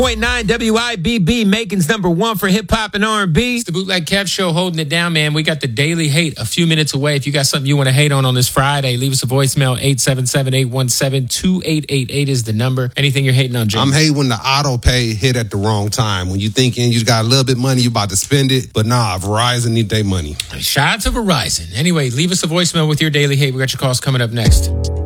.9 WIBB, Macon's number one for hip hop and R&B. It's the Bootleg Kev Show holding it down, man. We got the Daily Hate a few minutes away. If you got something you want to hate on this Friday, leave us a voicemail. 877-817-2888 is the number. Anything you're hating on, James? I'm hating when the auto pay hit at the wrong time. When you thinking you got a little bit of money, you about to spend it. But nah, Verizon need their money. Shout out to Verizon. Anyway, leave us a voicemail with your Daily Hate. We got your calls coming up next.